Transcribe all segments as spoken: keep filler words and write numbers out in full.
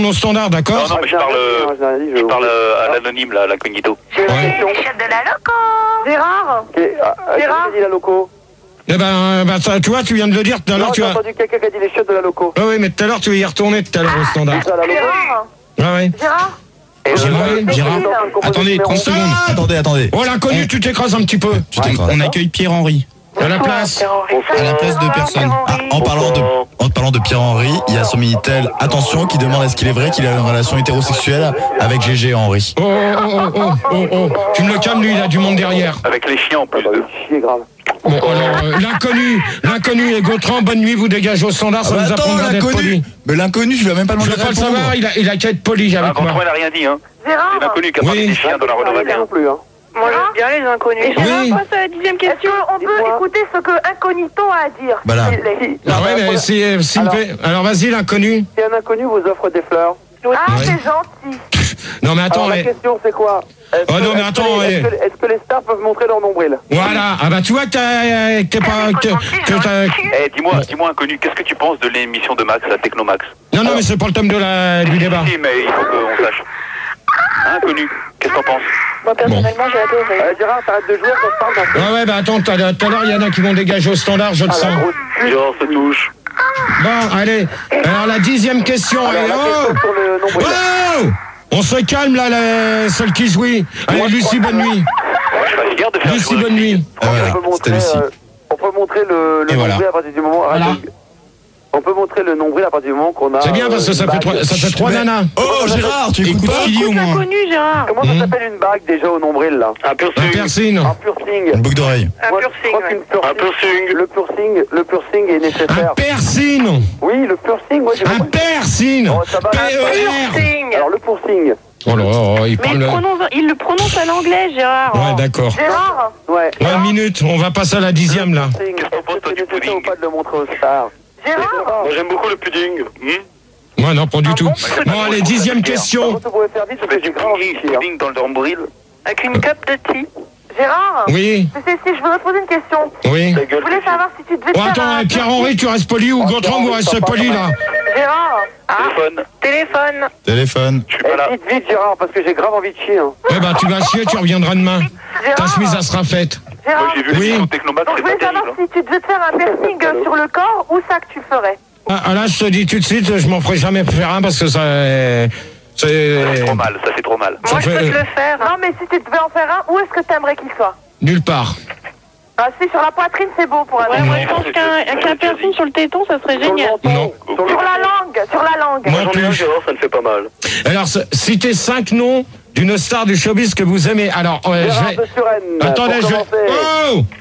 Au standard, d'accord? Non, non, mais je parle, euh, je parle euh, à l'anonyme, là, à l'incognito. Ouais. Chef de la loco. Gérard. Okay. Ah, Gérard. Qui a dit la loco? Eh ben, bah, ça, tu vois, tu viens de le dire tout à l'heure. Non, tu j'ai as entendu quelqu'un qui a dit les chiottes de la loco. Ah oui, mais tout à l'heure, tu veux y retourner tout à l'heure au standard. Ah, la loco. Gérard. Ah ouais. Gérard. Gérard, Gérard. Attendez, trente secondes. Attendez, attendez. Oh, l'inconnu, tu t'écrases un petit peu. On accueille Pierre-Henri. À la place. À la place de personne. Ah, en parlant de, en parlant de Pierre-Henri, il y a son Minitel, attention, qui demande est-ce qu'il est vrai qu'il a une relation hétérosexuelle avec Gégé Henri. Oh, oh, oh, oh, oh, oh. Tu me le calmes, lui, il a du monde derrière. Avec les chiens en plus. Ah bah, chier grave. Bon, alors, euh, l'inconnu, l'inconnu et Gautran, bonne nuit, vous dégagez au standard, ça Ah bah vous attends, apprendra d'être l'inconnu. poli. Mais l'inconnu, je vais même pas Je demander veux pas de le répondre. savoir, il a, il a qu'à être poli Ah, avec moi. Gontran, il a rien dit, hein. Gérard. C'est l'inconnu qui a Oui. parlé des chiens dans la Renault Rien Mégane. non plus, hein. Moi j'aime bien les inconnus. Et Gérard, Oui. passe à la dixième question. On peut Dites-moi. écouter ce que Incognito a à dire. Voilà. s'il vous plaît. Ah ouais, mais si, euh, s'il me Alors. fait- alors vas-y, l'inconnu. Si un inconnu vous offre des fleurs. Ah, Ouais. c'est gentil. Non, mais attends, Alors, la mais. question c'est quoi? Est-ce Oh que- non, mais est-ce attends, que les- eh. Est-ce que, est-ce que les stars peuvent montrer leur nombril? Voilà, ah bah tu vois que t'as, euh, que t'es pas. Que, que t'as- Eh, dis-moi, dis-moi, inconnu, qu'est-ce que tu penses de l'émission de Max, la Technomax? Non, non, mais c'est pas le thème de la, du débat. Si, mais il faut qu'on sache. Inconnu, qu'est-ce que t'en penses? Moi personnellement j'ai adoré. Euh, Gérard, t'arrêtes de jouer quand je parle d'un Ouais, ouais, bah attends, tout à l'heure, tout à l'heure, il y en a qui vont dégager au standard, je le Ah, la sens. grosse pute. Genre, se touche. Bon, allez. Alors, la dixième question. Alors, Et la oh question sur le nombril. Oh On se calme, là, la- celle qui jouit. Allez, Lucie, bonne nuit. Fais gaffe de faire Lucie, jouer. bonne nuit. Ah, voilà, on, peut c'était montrer, Lucie. euh, on peut montrer le, le Et nombril voilà. à partir du moment. Voilà. On peut montrer le nombril à partir du moment qu'on a. C'est bien parce que euh, ça une fait bague. trois, ça fait trois Mais- nanas. Oh, Gérard, tu écoutes Écoute pas ce qu'il dit au moins. Inconnu Gérard. Comment ça Mmh. s'appelle une bague déjà au nombril là? Un Un piercing. piercing. Un piercing. Une boucle d'oreille. Un Moi, je piercing. crois ouais. qu'une piercing- Un piercing. Le piercing, le piercing est Un nécessaire. piercing. Oui, le piercing, moi j'ai Un compris. piercing. Oh, ça va, P E R. Piercing. Alors le piercing. Oh là là, il Mais parle. il, prononce, il le prononce à l'anglais Gérard. Ouais, d'accord. Gérard. Ouais. Ouais, une minute, on va passer à la dixième, là. Piercing. Qu'est-ce que t'en penses, toi, Est-ce du que c'est nécessaire pudding ou pas de le montrer aux stars? Gérard. Moi, j'aime beaucoup le pudding. Hmm Moi, non, pas du Ah tout. bon Bon, allez, dixième Par question. contre, vous pouvez faire vite Tu parce mets que j'ai du grave envie pudding, de chier, hein. pudding dans le nombril. Avec une cup de thé. Gérard. Oui, C'est si je voudrais te poser une question. oui. Ta Je gueule. voulais savoir si tu devais Bon, faire attends, un eh, Pierre-Henri, tu restes poli ou Oh, Gautran, vous Pierre-Henri, restez papa, poli, là. Gérard. Ah. Téléphone. Téléphone. Téléphone. Je suis pas là. Eh, vite, vite Gérard, parce que j'ai grave envie de chier. Hein. Eh ben, tu vas chier, tu reviendras demain. Ta Gérard. chemise, elle sera faite. Moi, Gérard. j'ai vu Oui. l'émission Technomax, Donc je c'est pas voulais savoir terrible. si tu devais te faire un piercing euh, sur le corps, où ça que tu ferais? Ah, ah, là, je te dis tout de suite, je m'en ferai jamais faire un parce que ça. euh, Ça, C'est C'est. trop mal, ça c'est trop mal. Ça Moi je fait- peux te le faire. Non mais si tu devais en faire un, où est-ce que tu aimerais qu'il soit? Nulle part. Ah si, sur la poitrine c'est beau pour un Ouais, homme. moi je pense qu'un qu'un piercing sur le téton, ça serait Sur le génial. menton, Non. sur le- Sur la langue, sur la langue. Moi J'en ai un, plus. Gérard, ça le fait pas mal. Alors, c- citez cinq noms d'une star du showbiz que vous aimez. Alors, euh, Gérard je vais. de Suresnes. Attendez, pour je vais. commencer. Oh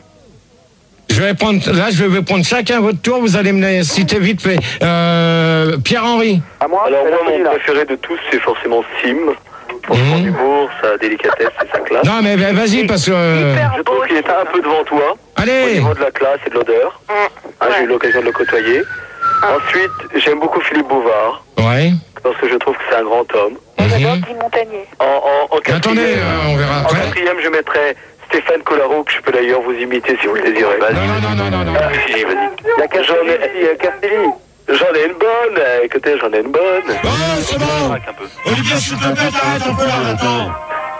Je vais prendre. Là, je vais prendre chacun votre tour. Vous allez me les citer vite fait. Euh, Pierre-Henri. À moi, Alors c'est moi, la mon tenue, là. préféré de tous, c'est forcément Sim. Pour son Mmh. humour, sa délicatesse et sa classe. Non, mais bah, vas-y, parce que. euh, Hyper Je beau. trouve qu'il était un peu devant toi, au Allez niveau de la classe et de l'odeur. Mmh. Hein, J'ai eu l'occasion de le côtoyer. Ensuite, j'aime beaucoup Philippe Bouvard, Ouais. parce que je trouve que c'est un grand homme. J'adore Mhm. Guy Montagnier. En, en, en quatrième, Attendez, euh, on verra en après. quatrième, je mettrais Stéphane Collaro, que je peux d'ailleurs vous imiter si vous le désirez. Vas-y, Non, non, non, non, non, non. Ah, si, vas-y. Il y a Castelli, J'en ai- il y a Castelli. J'en ai une bonne, euh, écoutez, j'en ai une bonne. Oh, c'est bon Arrête un peu. Olivier, s'il te plaît, t'arrêtes un peu là, attends.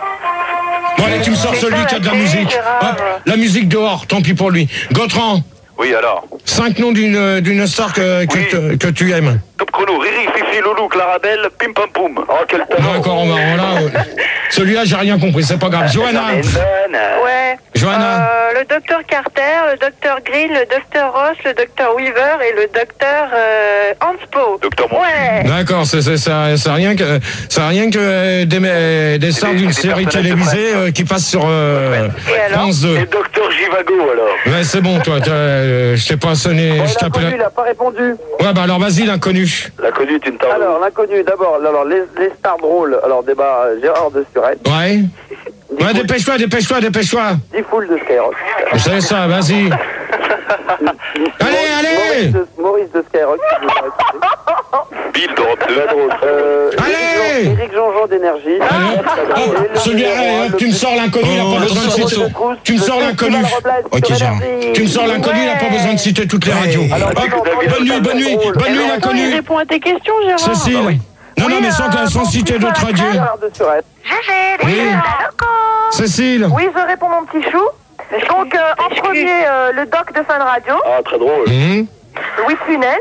Bon, allez, tu me sors celui qui a de la musique. Hop, la musique dehors, tant pis pour lui. Gautran, Oui, alors. cinq noms d'une d'une star que, que, Oui. te- que tu aimes. Top chrono, Riri, Fifi, Loulou, Clarabelle, Pim Pam Poum. Oh, quel talent. Non, encore en marrant là. euh, Celui-là, j'ai rien compris, c'est pas grave. Johanna, J'en ai une bonne. euh, Ouais. Johanna. Euh, le docteur Carter, le docteur Grill, le docteur Ross, le docteur Weaver et le docteur euh, Hanspo. Docteur Mon. Ouais. D'accord, c'est c'est ça, ça a rien que ça a rien que euh, des, euh, des stars des- d'une c'est des série personnages de télévisée euh, qui passe sur euh, Et alors France deux. Et Docteur Givago, alors. Ouais, c'est bon, toi, t'as, euh, je t'ai pas sonné, Bon, je t'appelle. l'inconnu, il n'a pas répondu. Ouais, bah alors vas-y, l'inconnu. La connue est une tarde. Alors, l'inconnu, d'abord, alors les, les stars drôles. Alors, débat euh, Gérard de Suresnes. Ouais. Ouais, dépêche-toi, dépêche-toi, dépêche-toi. dix foules de Skyrock. C'est ça, vas-y. Allez, allez. Maurice de, Maurice de Skyrock. si vous voulez écouter. Bill d'Europe deux. Très drôle. Euh, Allez. Éric Jean-Jean d'énergie. Allez, hop, hop, celui-là, allez, hop, tu me sors l'inconnu, il n'a pas besoin de citer. Tu me sors l'inconnu. Ok, Gérard. Tu me sors l'inconnu, il n'a pas besoin de citer toutes les radios. Alors, Hop, non, non, bonne nuit, bonne nuit, bonne nuit, Attends, il l'inconnu. répond à tes questions, Gérard. Cécile. Non, Oui, non, mais sans, euh, sans mon citer petit d'autres chou à radios. Gérard de Surette. Gégé, Oui. Cécile. Oui, je réponds mon petit chou. Donc, euh, en premier, euh, le doc de Fun Radio, Ah, très drôle. Mmh. Louis Funès,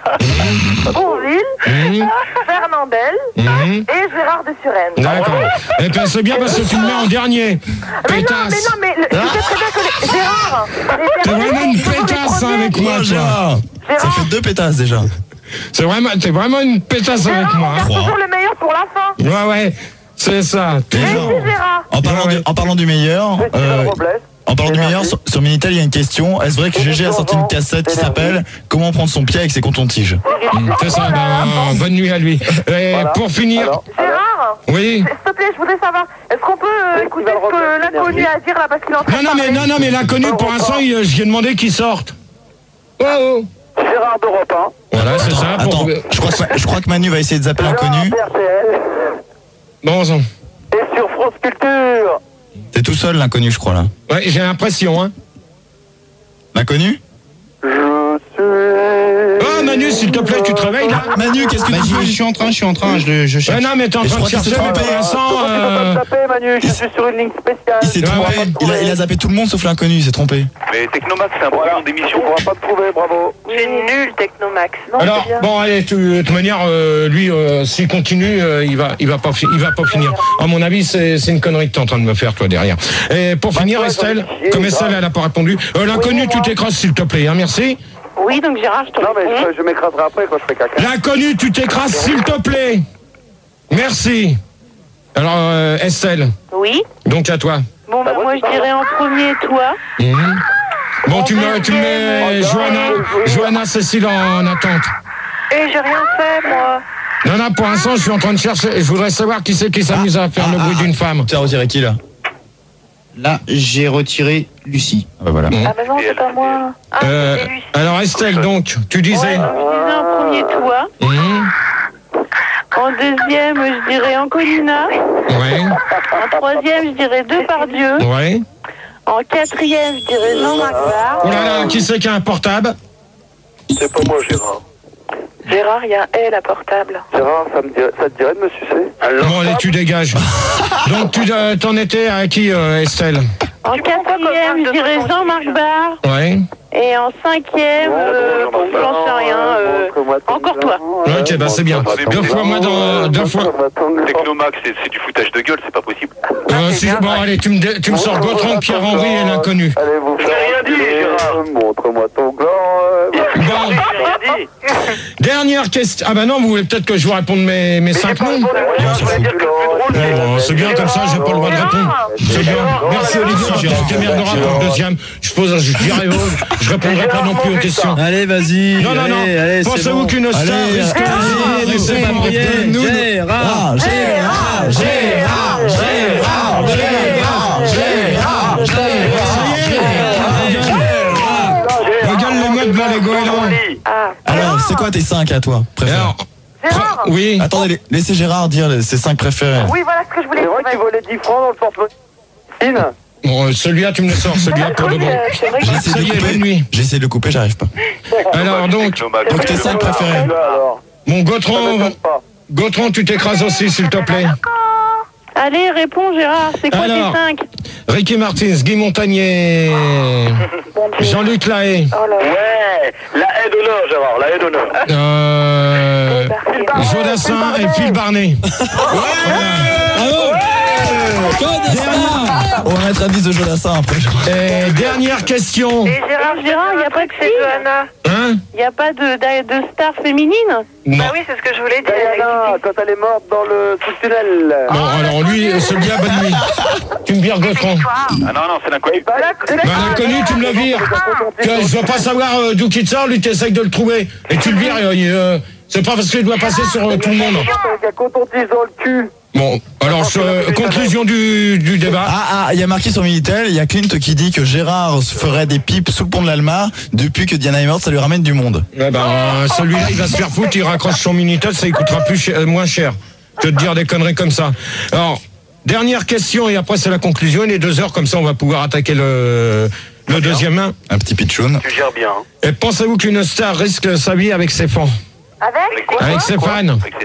Bourville, Mmh. Fernandel Mmh. et Gérard de Suresnes. D'accord. Eh ben, c'est bien parce que tu me mets en dernier. Mais non, mais Pétasse. non, mais le- tu sais très bien que les- Gérard, les T'es derniers, vraiment une ils sont les pétasse hein, premiers. avec moi, Moi, toi. Gérard. Ça Gérard. fait deux pétasses déjà. C'est vraiment, t'es vraiment une pétasse avec Gérard, moi. on hein. garde Trois. toujours le meilleur pour la fin. Ouais, ouais. C'est ça. Toujours. Merci Gérard. En parlant, Ouais, du, ouais. en parlant du meilleur, Festival euh, Robles. en parlant du meilleur, sur, sur Minitel, il y a une question. Est-ce vrai que G G a sorti une cassette qui s'appelle Comment prendre son pied avec ses cotons-tiges? Mmh, C'est ça. Ben, bonne nuit à lui. Et Voilà. pour finir, Alors, Gérard, oui. s'il te plaît, je voudrais savoir, est-ce qu'on peut euh, Festival écouter ce Robles, que l'inconnu énergie. a à dire là parce qu'il est en train Non, de non, mais parler. non, non, mais l'inconnu pour l'instant, il- je lui ai demandé qu'il sorte. Oh, oh. Gérard d'Europe un. Voilà, c'est ça. Attends, Pour... je crois, que, je crois que Manu va essayer de zapper Gérard l'inconnu. R T L. Bon sang. Et sur France Culture. T'es tout seul l'inconnu, je crois là. Ouais, j'ai l'impression, hein. L'inconnu? Je suis... Oh, Manu, s'il te plaît, tu te réveilles là. Manu, qu'est-ce que Bah, tu je, je fais? suis en train, je suis en train, je, je Ouais, cherche. non, mais t'es en Et je train de crois qu'il chercher, s'est mais pour trompé. l'instant. Comment tu peux euh, pas me taper, Manu? Je suis sur une ligne spéciale. Il s'est Ouais, trompé. ouais. Il a, il a zappé tout le monde sauf l'inconnu, il s'est trompé. Mais Technomax, c'est un Voilà. programme d'émission. On pourra pas te trouver, bravo. J'ai nul Technomax. Non, Alors, c'est bien. bon, allez, tu- de toute manière, euh, lui, euh, s'il continue, euh, il va, il va pas, fi- il va pas finir. À mon avis, c'est, c'est une connerie que t'es en train de me faire, toi, derrière. Et pour finir, toi, Estelle, j'en ai chié, comme grave. Estelle, elle a pas répondu. Euh, l'inconnu, tu t'écrases, s'il te plaît, hein, merci. Oui, donc Gérard, je te Non, mais réponds. je, je m'écraserai après quand je fais caca. L'inconnu, tu t'écrases, s'il te plaît. Merci. Alors, euh, Estelle, Oui. donc à toi. Bon, bah, moi, je dirais en premier, toi. Mhm. Bon, tu me, tu me mets Johanna, Johanna, Cécile en attente. Et j'ai rien fait, moi. Non, non, pour l'instant, je suis en train de chercher. Je voudrais savoir qui c'est qui s'amuse à faire le bruit d'une femme. Tu as retiré qui là? Là, j'ai retiré Lucie. Ah bah voilà. Ah, bah non, c'est pas moi. Ah, Euh, c'est lui. alors, Estelle, donc, tu Ouais, disais. donc je disais en premier, toi. Mhm. En deuxième, je dirais Anconina. Ouais, En troisième, je dirais Depardieu. ouais. En quatrième, je dirais Jean-Marc Barr. Oh là là, qui c'est qui a un portable? C'est pas moi, Gérard. Gérard, il y a un L à portable. Gérard, ça, me dirait, ça te dirait de me sucer? Bon, allez, tu dégages. Donc, tu euh, t'en étais à qui, euh, Estelle? En quatrième, je dirais Jean-Marc Barr. Ouais. Et en cinquième, euh, bon, j'en sais rien. euh, encore toi. Ok, bah c'est bien. Deux fois moi dans. Deux fois. Technomax, c'est c'est du foutage de gueule, c'est pas possible. Euh, si, bon, allez, tu me, dé- tu me sors Gautran, Pierre-Henri et l'inconnu. Allez, vous J'ai rien dit, Gérard. Montre-moi ton gland. euh, Bon, J'ai rien dit. dernière question. Ah bah non, vous voulez peut-être que je vous réponde mes, mes cinq noms? Bon, c'est bien comme ça, j'ai pas le droit de répondre. C'est bien. Merci Olivier, tu te démerderas pour le deuxième. Je pose, je dirai, je répondrai pas non plus aux questions. Allez, vas-y. Non, non, non. allez, allez, c'est Pensez-vous bon. qu'une star Allez, risque allez, de nous rester sommes pas bien. nous, nous- Gérard, Gérard, Gérard, Gérard, Gérard, Regarde le mode là, les goélands. Ah, Alors, c'est quoi tes cinq à toi préférés? Alors, Gérard. oui. Attendez, la- laissez Gérard dire les- ses cinq préférés. Oui, voilà ce que je voulais C'est dire. vrai qu'il volait dix francs dans le porte-monnaie. Bon, euh, celui-là, tu me le sors, celui-là pour de bon. C'est vrai que J'ai Ça essayé y de est, le bonne nuit. couper. J'ai essayé de le couper, j'arrive pas. Alors donc, Technomax. Donc tes cinq préférés. Alors, mon ça Gautran, m'étonne pas. Gautran, tu t'écrases aussi, s'il te plaît. Allez, réponds, Gérard. C'est quoi Alors. tes cinq? Ricky Martins, Guy Montagnier, Jean-Luc Lahaye, Oh là là. Ouais, la haie d'honneur, Gérard, la haie d'honneur. euh, Jodassin et Phil Barnet. On va mettre un bis de Jodassin après. Et dernière question. Et Gérard, Gérard, il n'y a pas de c'est fille. Johanna. Hein? Il n'y a pas de, de, de star féminine? Non. Bah oui, c'est ce que je voulais dire. Diana, quand elle est morte dans le sous-tunnel. Bon, alors lui, celui-là, bonne nuit. Tu me vires Gautran. Ah non, non, c'est l'inconnu. Bah, l'inconnu, tu me le vires. Que je veux pas savoir euh, d'où qu'il sort, lui, tu essayes de le trouver. Et tu le vires, euh, euh, c'est pas parce qu'il doit passer sur euh, tout le monde. Il y a coton-tige dans le cul. Bon, alors, je- conclusion du, du débat. Ah, ah, il y a marqué sur Minitel, il y a Clint qui dit que Gérard se ferait des pipes sous le pont de l'Alma. Depuis que Diana est morte, ça lui ramène du monde. Eh ben, euh, celui-là, il va se faire foutre, il raccroche son Minitel, ça lui coûtera plus cher- euh, moins cher que de dire des conneries comme ça. Alors, dernière question, et après c'est la conclusion, il est deux heures, comme ça on va pouvoir attaquer le, le deuxième main. Un petit pitchoun. Tu gères bien. Hein. Et pensez-vous qu'une star risque sa vie avec ses fans? Avec quoi Avec ses Quoi fans? Avec ses fans.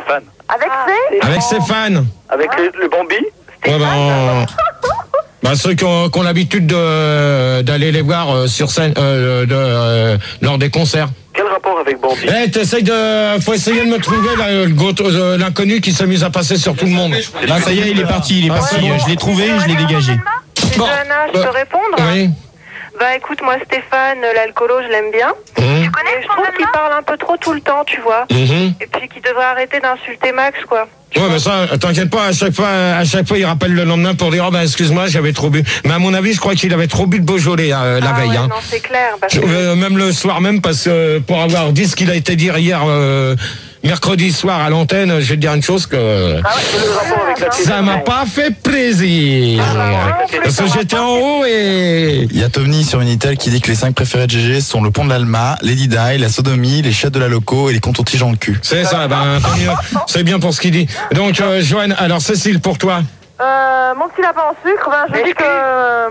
Avec Ah, ses Avec ses fans. Avec le, le Bambi. Ouais, ben, bah, ceux qui ont, qui ont l'habitude de- d'aller les voir euh, sur scène euh, de, euh, lors des concerts. Quel rapport avec Bambi? Eh, t'essayes de, faut essayer de me trouver là, le go- euh, l'inconnu qui s'amuse à passer sur tout le monde. Là, ça y est, il est parti, il est Ah, parti. c'est bon. Je l'ai trouvé, je l'ai dégagé. C'est Bon, Johanna, je bah, peux répondre? Oui. Bah écoute, moi Stéphane, l'alcoolo, je l'aime bien. Mmh. Tu connais, je trouve qu'il parle un peu trop tout le temps, tu vois. Mhm. Et puis qu'il devrait arrêter d'insulter Max, quoi. Ouais, mais ça, t'inquiète pas, à chaque fois, à chaque fois, il rappelle le lendemain pour dire, oh ben, excuse-moi, j'avais trop bu. Mais à mon avis, je crois qu'il avait trop bu de Beaujolais, euh, la Ah veille, ouais, hein. non, c'est clair. Parce que... Euh, même le soir même, parce que euh, pour avoir dit ce qu'il a été dire hier, euh, mercredi soir à l'antenne, je vais te dire une chose que Ah ouais, c'est le rapport avec la ça m'a pas fait plaisir. Parce que j'étais en haut et... Il y a Tomny sur Minitel qui dit que les cinq préférés de G G sont le pont de l'Alma, Lady Di, la sodomie, les chiottes de la loco et les comptes tiges dans le cul. C'est ça, ben, tant mieux. C'est bien pour ce qu'il dit. Donc, euh, Joanne, alors Cécile, pour toi. Euh, mon petit lapin en sucre, ben, je dis que... Euh,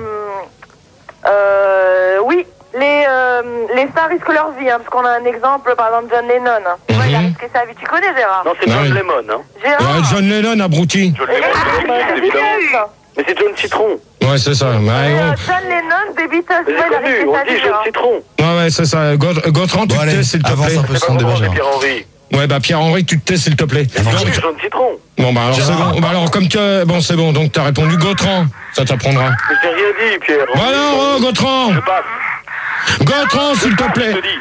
euh, oui, les, euh, les stars risquent leur vie, hein, parce qu'on a un exemple, par exemple, John Lennon. Hein. Mhm. Ouais, il a risqué sa vie. Tu connais Gérard? Non, c'est Ah John oui. Lemon, hein. Gérard Ouais, John Lennon, abruti. John Et- Lemon, Ah, bah, c'est évidemment. évidemment. Mais c'est John Citron. Ouais, c'est ça. Ouais, Et, ouais. euh, John Lennon, Baby Touch, Mais ouais, il a j'ai connu, risqué on sa dit vie, John Gérard. Citron. Ouais, ouais, c'est ça. Gaut- Gautran, tu Bon, te allez, tais, s'il te avance plaît. un peu C'est pas son mon débat, nom, c'est Gérard. Pierre-Henri. Ouais, bah Pierre-Henri, tu te tais, s'il te plaît. Oui, Donc, John Citron. bon, bah alors c'est Gérard. bon. Bah alors, comme que... Bon, c'est bon. Donc, t'as répondu Gautran. Ça t'apprendra. Mais je n'ai rien dit, Pierre. Bah alors, oh, Gautran. Je passe. Gautran, s'il te Je plaît. te dis.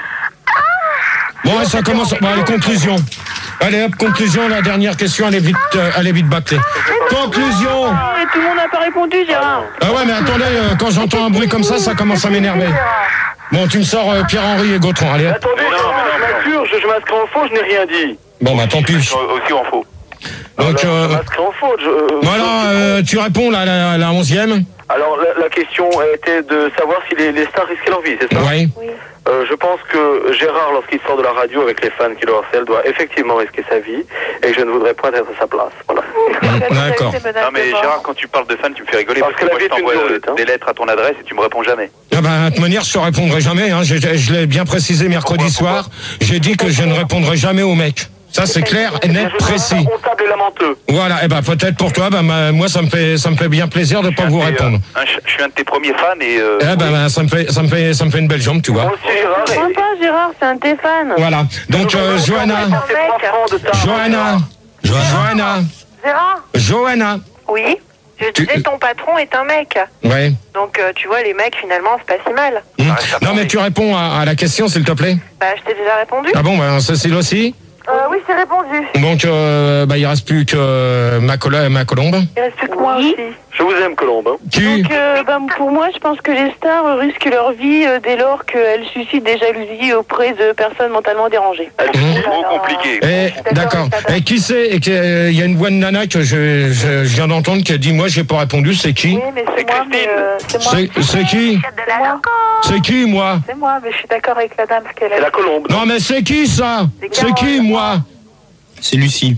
Bon, ouais, ça commence. Bon, allez, conclusion. Allez, hop, conclusion. La dernière question, elle est vite, euh, elle est vite bâclée. Conclusion. Et tout le monde n'a pas répondu, Gérard. Ah ouais, mais attendez, euh, quand j'entends un bruit comme ça, ça commence à m'énerver. Bon, tu me sors euh, Pierre-Henri et Gautran. Allez, hop. Attendez, Mais non, non, mais non, je m'assure, je, je m'inscris en faux, je n'ai rien dit. Bon, bah tant pis. Aussi en faux. Donc, Alors, euh, je m'inscris en faux. Je, voilà, euh, tu réponds là, la, la onzième. Alors, la, la question était de savoir si les, les stars risquaient leur vie, c'est ça? Oui. Euh, je pense que Gérard, lorsqu'il sort de la radio avec les fans qui le harcèlent, doit effectivement risquer sa vie et je ne voudrais pas être à sa place. Voilà. D'accord. Non mais Gérard, quand tu parles de fans, tu me fais rigoler Parce parce, que que, la moi vie je est une t'envoie violette, hein. des lettres à ton adresse et tu me réponds jamais. Ah bah, de toute manière, je te répondrai jamais. Hein. Je, je l'ai bien précisé mercredi Pourquoi, soir. J'ai dit que je ne répondrai jamais aux mecs. Ça, c'est clair et net, précis. Comptable et lamenteux. Voilà. Et ben peut-être pour toi, bah, ma- moi, ça me fait, ça me fait bien plaisir de pas vous Et, euh, répondre. un- je suis un de tes premiers fans et... Euh, Eh ben, bah, ça me fait, ça me fait, ça me fait une belle jambe, tu vois. Moi aussi, Gérard. et- Sympa, Gérard, c'est un de tes fans. Voilà. Donc, euh, Johanna, C'est trois francs de ta- Johanna, Johanna, Gérard? Johanna. Oui. Je Tu- disais, ton patron est un mec. Ouais. Donc, euh, tu vois, les mecs, finalement, c'est pas si mal. Hmm. Arrête ta Non, mais parler. tu réponds à, à la question, s'il te plaît. Bah, je t'ai déjà répondu. Ah bon, bah, Cécile aussi. Euh, oui, c'est répondu. Donc, euh, bah, il reste plus que euh, ma, colo- ma colombe. Il reste plus que moi Oui. aussi. Je vous aime, Colombe. hein. Qui Donc, euh, ben, pour moi, je pense que les stars risquent leur vie euh, dès lors qu'elles suscitent des jalousies auprès de personnes mentalement dérangées. C'est trop compliqué. Eh, d'accord. Et qui c'est? Et qu'il y a une voix de nana que je, je, je viens d'entendre qui a dit moi j'ai pas répondu. C'est qui? Oui, mais c'est C'est moi, mais Christine. euh, c'est moi. C'est c'est qui? C'est moi. C'est qui moi? C'est moi, mais je suis d'accord avec la dame, ce qu'elle C'est a la dit. Colombe. Non mais c'est qui ça? C'est qui moi? C'est Lucie.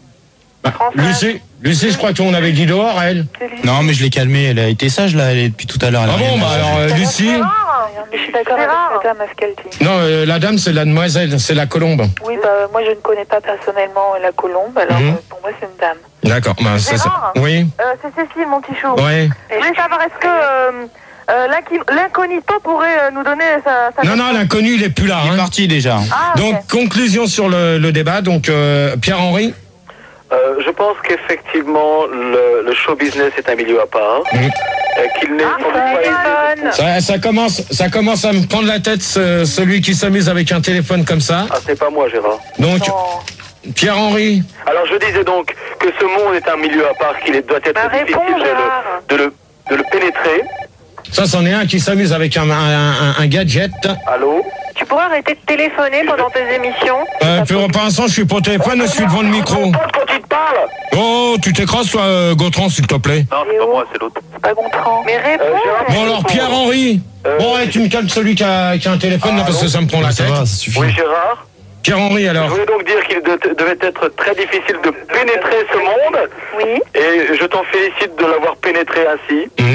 Bah, Lucie, Lucie, je crois qu'on avait dit dehors elle. Non, mais je l'ai calmée. Elle a été sage là. Elle est depuis tout à l'heure. elle a Ah bon rien bah à- alors euh, Lucie. Mais je suis d'accord avec la dame, ce qu'elle dit. Non euh, la dame c'est la demoiselle, c'est la colombe. Oui, bah, moi, je ne connais pas personnellement la colombe, alors Mhm. euh, pour moi, c'est une dame. D'accord. Bah, c'est ça. Gérard. Oui. Euh, c'est Cécile, mon petit chou. Ouais. Je voulais savoir, est-ce que euh, euh, l'inqui- l'incognito pourrait euh, nous donner sa... sa Non non l'inconnu il est plus là. Il est Hein. parti déjà. Ah, ok. Donc conclusion sur le, le débat. Donc euh, Pierre-Henri. Euh, je pense qu'effectivement, le, le show business est un milieu à part. Mhm. euh, Qu'il n'est Ah, sans doute pas aisé de- téléphone. Ça, ça commence, ça commence à me prendre la tête, ce- celui qui s'amuse avec un téléphone comme ça. Ah, c'est pas moi, Gérard. Donc, Non. Pierre-Henri, Alors, je disais donc que ce monde est un milieu à part, qu'il est- doit être Bah, difficile réponds, de Gérard. le, de, le, de le pénétrer. ça c'en est un qui s'amuse avec un, un- un- un gadget. Allô? Tu pourras arrêter de téléphoner pendant tes émissions? Euh, pour pour l'instant, je suis pas au téléphone, je suis devant le micro. Quand il te parle. Oh, tu t'écrases, toi, euh, Gautran, s'il te plaît. Non, c'est pas moi, c'est l'autre. C'est pas Gontran. Mais réponds. Euh, Gérard, Bon, alors, Pierre-Henri. Euh, Bon, ouais, tu me calmes celui qui a, qui a un téléphone, là, parce que ça me prend la Ça tête. va, ça suffit. Oui, Gérard. Pierre-Henri, Je alors. voulais donc dire qu'il de- devait être très difficile de pénétrer ce monde. Oui. Et je t'en félicite de l'avoir pénétré ainsi. Mhm.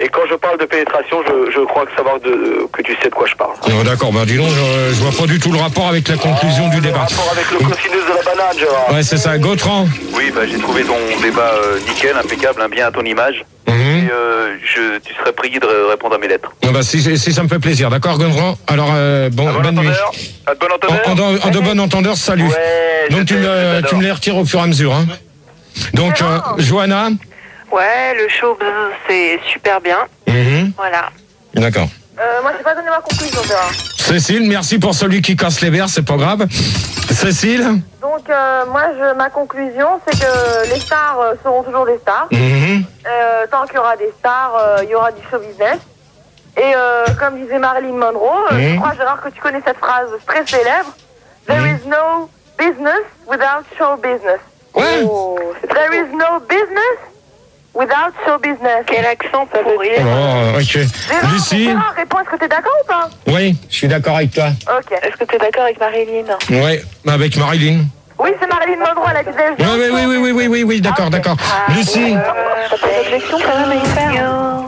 Et quand je parle de pénétration, je, je crois que savoir de, que tu sais de quoi je parle. Oh, d'accord, bah dis donc, je, je vois pas du tout le rapport avec la conclusion ah, du débat. Le rapport avec le cosinus de la banane, Gérard. Ouais, c'est ça. Gautran. Oui, bah, j'ai trouvé ton débat euh, nickel, impeccable, hein, bien à ton image. Mmh. Et euh, je, tu serais prié de ré- répondre à mes lettres. Ah bah, si, si ça me fait plaisir, d'accord, Gautran. Alors, euh, bon, À bon bonne nuit. entendeur. À de bon entendeur. En, en, en de bon entendeur, salut. Ouais, Donc tu je me, t'adore. tu me les retires au fur et à mesure. Hein. Donc, euh, Johanna. Ouais, le show, c'est super bien. Mmh. Voilà. D'accord. Euh, moi, j'ai pas donné ma conclusion, Gérard. Cécile, merci pour celui qui casse les verres, c'est pas grave. Cécile. Donc, euh, moi, je, ma conclusion, c'est que les stars euh, seront toujours des stars. Mmh. Euh, tant qu'il y aura des stars, euh, il y aura du show business. Et euh, comme disait Marilyn Monroe, euh, Mmh. je crois, Gérard, que tu connais cette phrase très célèbre. There Mmh. is no business without show business. Ouais. Oh, there is no business without show business. Quel accent pourri. Oh, ok. Gérard, Lucie. Gérard, réponds, est-ce que t'es d'accord ou pas? Oui, je suis d'accord avec toi. Ok. Est-ce que tu es d'accord avec Marilyn? Oui, avec Marilyn. Oui, c'est Marilyn Monroe, elle a dit des Oui, oui, oui, oui, oui, oui, oui, oui, d'accord, Ok. d'accord. Lucie. T'as pas d'objection quand même à y faire?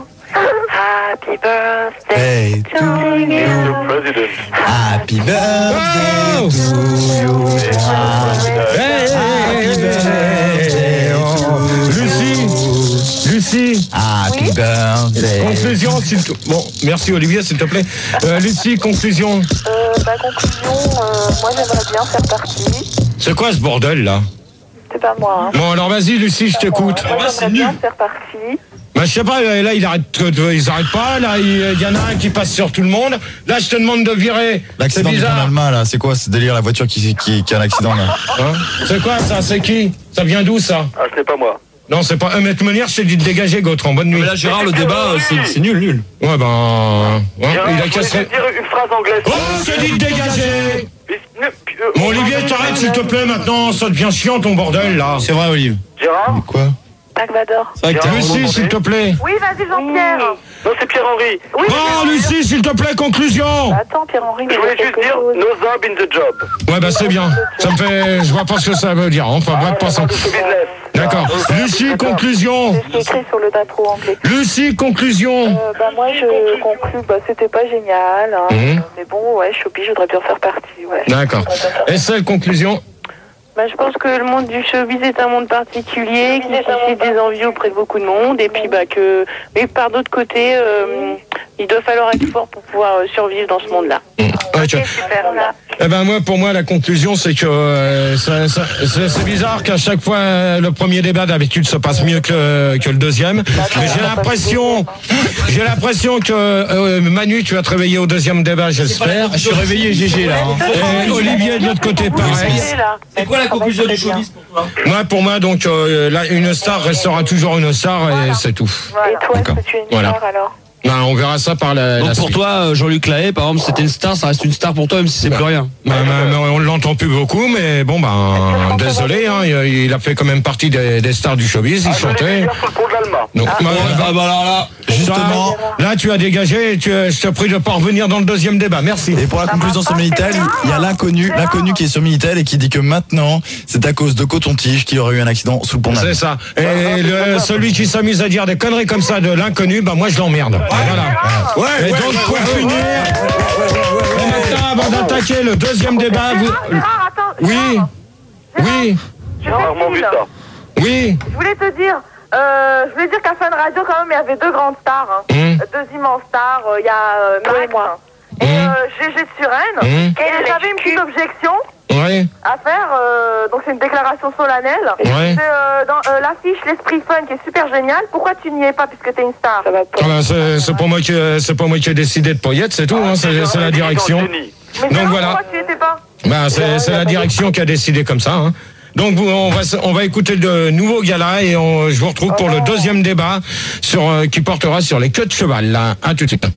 Happy birthday Hey, to you. President. happy birthday Oh. to you. Hey, hey, hey, hey, hey, oh. Lucie. Lucie. Happy birthday. Conclusion, s'il te... Bon, merci Olivier, s'il te plaît. Euh, Lucie, conclusion. Euh, ma conclusion, euh, moi j'aimerais bien faire partie. C'est quoi ce bordel là? C'est pas moi, hein. Bon, alors vas-y Lucie, je t'écoute. Moi j'aimerais bien faire partie. Bah, je sais pas, là, il arrête, ils arrêtent pas, là, il y en a un qui passe sur tout le monde. Là, je te demande de virer. C'est L'accident du bizarre. Panama, là, c'est quoi ce délire, la voiture qui, qui, qui a un accident, là? Hein? C'est quoi ça? C'est qui? Ça vient d'où ça? Ah, ce n'est pas moi. Non, c'est pas un mètre Monière, je t'ai dit de dégager, Gautran. Bonne nuit. Mais là, Gérard, le débat, euh, c'est c'est nul, nul. Ouais, ben. Hein, Gérard, il a je voulais cassé. te dire une phrase anglaise. Oh, je t'ai dit de dégager! Mais- euh, Bon, Olivier, t'arrêtes, s'il te plaît, maintenant, ça devient chiant ton bordel, là. C'est vrai, Olive. Gérard. Quoi? Salvador. C'est vrai que t'as Lucie, s'il te plaît. Oui, vas-y Jean-Pierre. Non, c'est Pierre-Henri. Oui, Oh, Lucie, s'il te plaît, conclusion. Attends, Pierre-Henri, Je voulais juste dire no job in the job. Ouais, bah, c'est bien. Ça me fait. Je vois pas ce que ça veut dire. Enfin, bref, passons. De ce business. D'accord. Lucie, conclusion. c'est écrit sur le patron anglais. Lucie, conclusion. Euh, bah moi je conclus, bah c'était pas génial, hein. Mhm. Mais bon ouais, Showbiz, je voudrais bien faire partie, ouais. D'accord. Et celle, conclusion. Bah je pense que le monde du showbiz est un monde particulier, qui suscite des envies auprès de beaucoup de monde, et puis bah que, mais par d'autre côté, euh, il doit falloir être fort pour pouvoir euh, survivre dans ce monde-là. Ouais, tu- Super, là. Eh ben moi, pour moi, la conclusion, c'est que euh, ça- ça- c'est c'est bizarre qu'à chaque fois euh, le premier débat d'habitude se passe mieux que, que le deuxième. Mais j'ai l'impression, j'ai l'impression que euh, Manu, tu vas te réveiller au deuxième débat, j'espère. Je suis réveillé, G G, là. hein. Et Olivier de l'autre côté, pareil. C'est quoi la conclusion du showbiz pour toi? Moi, pour moi, donc euh, là, une star restera toujours une star et c'est tout. Et toi, est-ce que tu es une Voilà. star alors? Ben, on verra ça par la. Donc la pour suite. toi, euh, Jean-Luc Lahaye, par exemple, c'était une star, ça reste une star pour toi, même si c'est plus rien. Ben, ben, ben, on l'entend plus beaucoup, mais bon, ben, désolé, hein, il, il a fait quand même partie des, des stars du showbiz, il chantait. Sur le pont de l'Alma. Donc, ben, Ah bah alors là, justement, là, tu as dégagé et tu, je te prie de pas revenir dans le deuxième débat. Merci. Et pour la conclusion sur Minitel, il y a l'inconnu, l'inconnu qui est sur Minitel et qui dit que maintenant, c'est à cause de Coton-Tige qu'il aurait eu un accident sous le pont C'est d'Alma. ça. Et le, celui qui s'amuse à dire des conneries comme ça de l'inconnu, ben moi je l'emmerde. Voilà. Ouais, et donc pour finir, et maintenant avant d'attaquer le deuxième débat, vous... Gérard, Gérard, attends. Oui, Gérard, oui, je J'ai rarement vu fais ça. oui. Je voulais te dire, euh, je voulais dire qu'à Fun Radio, quand même, il y avait deux grandes stars. Hein. Hum. Deux immenses stars. Euh, Il y a euh, Toi et Max moi. et Hum. euh, Gégé de Suresnes. Hum. Et j'avais une petite objection Ouais, à faire. Euh, donc, c'est une déclaration solennelle. ouais. C'est euh, dans euh, l'affiche L'Esprit Fun qui est super génial. Pourquoi tu n'y es pas puisque t'es une star? ça va pas. Ah ben, c'est c'est pas moi qui c'est pas moi qui ai décidé de paillettes, c'est tout. Hein, c'est c'est la direction. Génie. Mais Donc, Gérard, voilà. pourquoi tu n'y étais pas? Ben, c'est c'est la direction qui a décidé comme ça. Hein. Donc vous, on va on va écouter de nouveaux galas et on, je vous retrouve pour le deuxième débat sur euh, qui portera sur les queues de cheval. Là, à tout de suite.